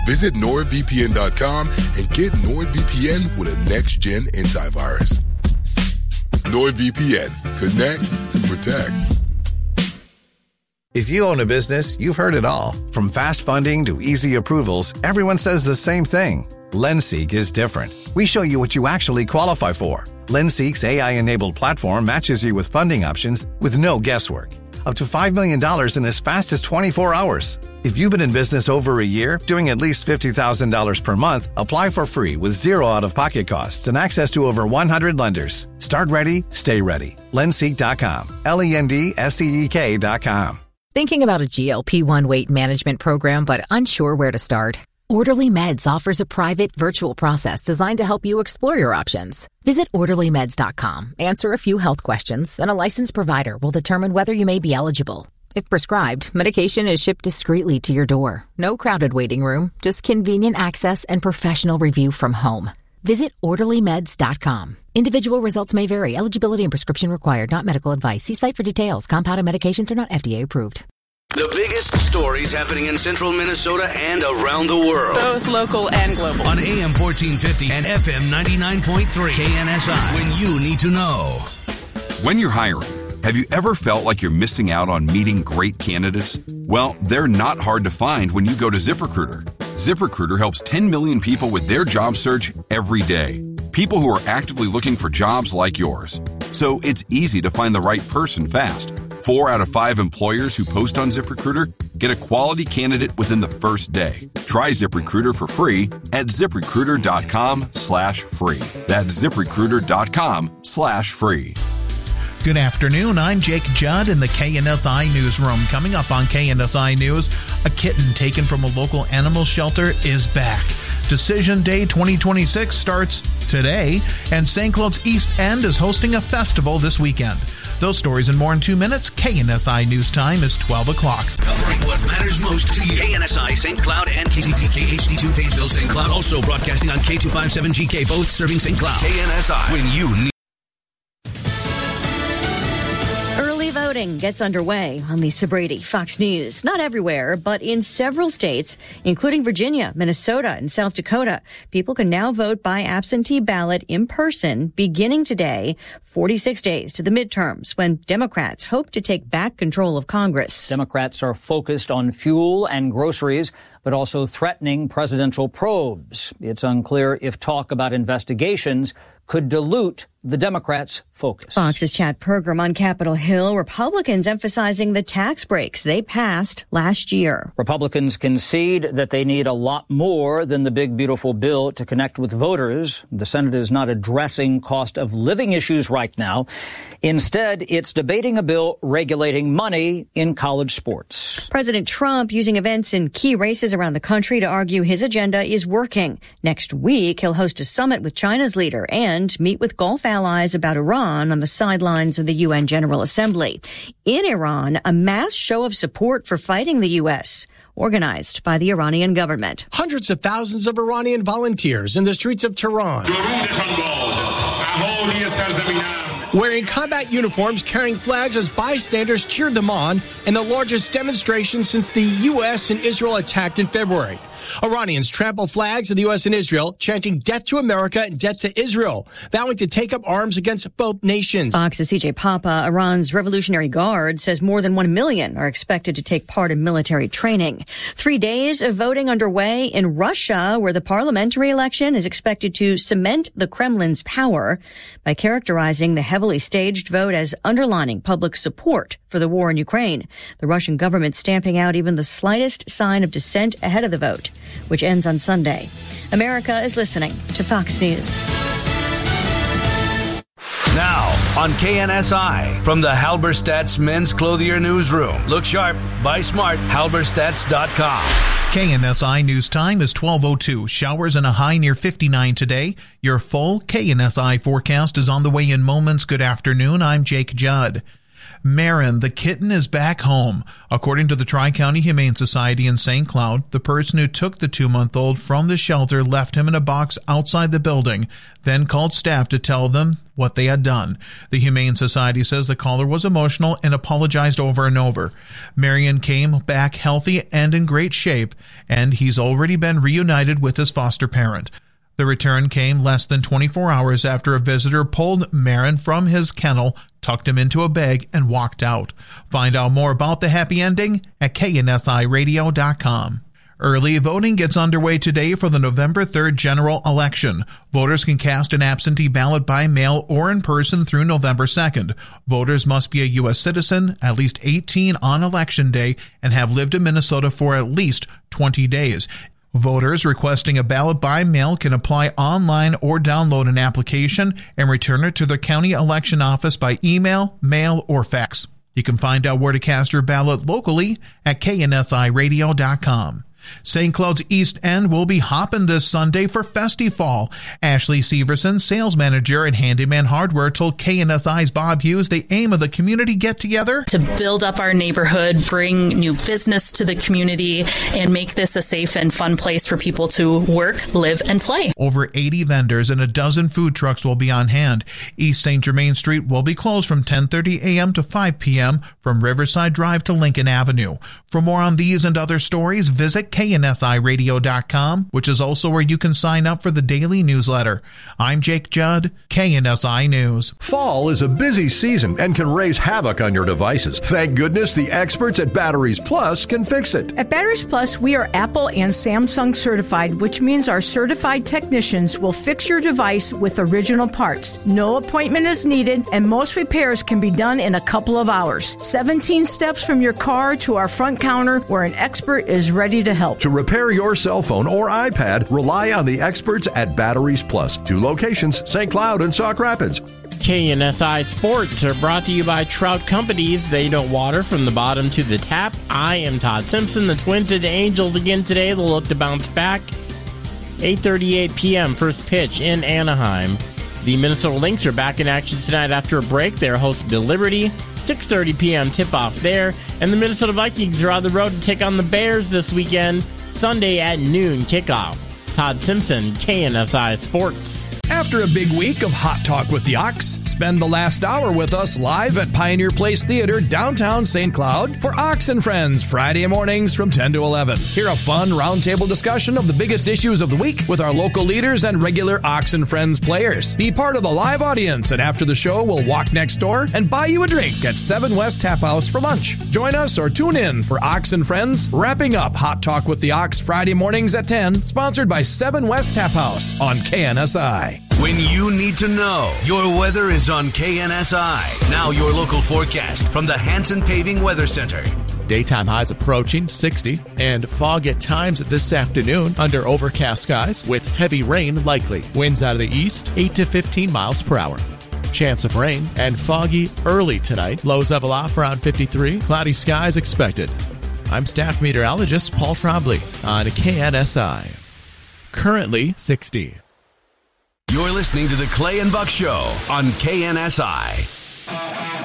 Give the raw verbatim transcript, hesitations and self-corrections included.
Visit NordVPN dot com and get NordVPN with a next-gen antivirus. NordVPN. Connect. Protect. If you own a business, you've heard it all. From fast funding to easy approvals, everyone says the same thing. LendSeek is different. We show you what you actually qualify for. LendSeek's A I-enabled platform matches you with funding options with no guesswork. Up to five million dollars in as fast as twenty-four hours. If you've been in business over a year, doing at least fifty thousand dollars per month, apply for free with zero out-of-pocket costs and access to over one hundred lenders. Start ready, stay ready. Lendseek dot com. L E N D S E E K dot com. Thinking about a G L P one weight management program but unsure where to start? Orderly Meds offers a private, virtual process designed to help you explore your options. Visit orderly meds dot com, answer a few health questions, and a licensed provider will determine whether you may be eligible. If prescribed, medication is shipped discreetly to your door. No crowded waiting room, just convenient access and professional review from home. Visit orderly meds dot com. Individual results may vary. Eligibility and prescription required, not medical advice. See site for details. Compounded medications are not F D A approved. The biggest stories happening in central Minnesota and around the world. Both local and global. On A M fourteen fifty and F M ninety-nine point three. K N S I. When you need to know. When you're hiring, have you ever felt like you're missing out on meeting great candidates? Well, they're not hard to find when you go to ZipRecruiter. ZipRecruiter helps ten million people with their job search every day. People who are actively looking for jobs like yours. So it's easy to find the right person fast. Four out of five employers who post on ZipRecruiter get a quality candidate within the first day. Try ZipRecruiter for free at ZipRecruiter.com slash free. That's ZipRecruiter.com slash free. Good afternoon. I'm Jake Judd in the K N S I Newsroom. Coming up on K N S I News, a kitten taken from a local animal shelter is back. Decision Day twenty twenty-six starts today, and Saint Cloud's East End is hosting a festival this weekend. Those stories and more in two minutes. K N S I News Time is twelve o'clock. Covering what matters most to you. K N S I, Saint Cloud, and K C P K H D two Painesville, Saint Cloud. Also broadcasting on K two fifty-seven G K, both serving Saint Cloud. K N S I, when you need. Voting gets underway on Lisa Brady, Fox News. Not everywhere, but in several states, including Virginia, Minnesota, and South Dakota, people can now vote by absentee ballot in person beginning today, forty-six days to the midterms, when Democrats hope to take back control of Congress. Democrats are focused on fuel and groceries, but also threatening presidential probes. It's unclear if talk about investigations could dilute the Democrats' focus. Fox's Chad Pergram on Capitol Hill. Republicans emphasizing the tax breaks they passed last year. Republicans concede that they need a lot more than the big, beautiful bill to connect with voters. The Senate is not addressing cost of living issues right now. Instead, it's debating a bill regulating money in college sports. President Trump using events in key races around the country to argue his agenda is working. Next week, he'll host a summit with China's leader and meet with Gulf allies about Iran on the sidelines of the U N General Assembly. In Iran, a mass show of support for fighting the U S, organized by the Iranian government. Hundreds of thousands of Iranian volunteers in the streets of Tehran, wearing combat uniforms, carrying flags as bystanders cheered them on in the largest demonstration since the U S and Israel attacked in February. Iranians trample flags of the U S and Israel, chanting death to America and death to Israel, vowing to take up arms against both nations. Fox's C J Papa, Iran's Revolutionary Guard, says more than one million are expected to take part in military training. Three days of voting underway in Russia, where the parliamentary election is expected to cement the Kremlin's power by characterizing the heavily staged vote as underlining public support for the war in Ukraine. The Russian government stamping out even the slightest sign of dissent ahead of the vote, which ends on Sunday. America is listening to Fox News. Now on K N S I, from the Halberstadt's Men's Clothier Newsroom. Look sharp, buy smart, halberstadts dot com. K N S I News Time is twelve oh two. Showers and a high near fifty-nine today. Your full K N S I forecast is on the way in moments. Good afternoon. I'm Jake Judd. Marin, the kitten, is back home. According to the Tri-County Humane Society in Saint Cloud, the person who took the two-month-old from the shelter left him in a box outside the building, then called staff to tell them what they had done. The Humane Society says the caller was emotional and apologized over and over. Marion came back healthy and in great shape, and he's already been reunited with his foster parent. The return came less than twenty-four hours after a visitor pulled Marin from his kennel, tucked him into a bag, and walked out. Find out more about the happy ending at K N S I radio dot com. Early voting gets underway today for the November third general election. Voters can cast an absentee ballot by mail or in person through November second. Voters must be a U S citizen, at least eighteen on election day, and have lived in Minnesota for at least twenty days. Voters requesting a ballot by mail can apply online or download an application and return it to the county election office by email, mail, or fax. You can find out where to cast your ballot locally at K N S I radio dot com. Saint Cloud's East End will be hopping this Sunday for Festifall. Ashley Severson, sales manager at Handyman Hardware, told K N S I's Bob Hughes the aim of the community get-together to build up our neighborhood, bring new business to the community, and make this a safe and fun place for people to work, live, and play. Over eighty vendors and a dozen food trucks will be on hand. East Saint Germain Street will be closed from ten thirty a.m. to five p.m. from Riverside Drive to Lincoln Avenue. For more on these and other stories, visit K N S I radio dot com, which is also where you can sign up for the daily newsletter. I'm Jake Judd, K N S I News. Fall is a busy season and can raise havoc on your devices. Thank goodness the experts at Batteries Plus can fix it. At Batteries Plus, we are Apple and Samsung certified, which means our certified technicians will fix your device with original parts. No appointment is needed, and most repairs can be done in a couple of hours. seventeen steps from your car to our front counter where an expert is ready to help. To repair your cell phone or iPad, rely on the experts at Batteries Plus. Two locations, Saint Cloud and Sauk Rapids. K N S I Sports are brought to you by Trout Companies. They don't water from the bottom to the tap. I am Todd Simpson. The Twins and the Angels again today. They'll look to bounce back. eight thirty-eight p.m. first pitch in Anaheim. The Minnesota Lynx are back in action tonight after a break. They're hosted to Liberty. six thirty p.m. tip-off there. And the Minnesota Vikings are on the road to take on the Bears this weekend. Sunday at noon kickoff. Todd Simpson, K N S I Sports. After a big week of Hot Talk with the Ox, spend the last hour with us live at Pioneer Place Theater, downtown Saint Cloud, for Ox and Friends, Friday mornings from ten to eleven. Hear a fun roundtable discussion of the biggest issues of the week with our local leaders and regular Ox and Friends players. Be part of the live audience, and after the show, we'll walk next door and buy you a drink at seven West Tap House for lunch. Join us or tune in for Ox and Friends, wrapping up Hot Talk with the Ox Friday mornings at ten, sponsored by seven West Tap House on K N S I. When you need to know, your weather is on K N S I. Now your local forecast from the Hanson Paving Weather Center. Daytime highs approaching sixty, and fog at times this afternoon under overcast skies with heavy rain likely. Winds out of the east, eight to fifteen miles per hour. Chance of rain and foggy early tonight. Lows level off around fifty-three. Cloudy skies expected. I'm staff meteorologist Paul Trombley on K N S I. Currently sixty. You're listening to the Clay and Buck Show on K N S I.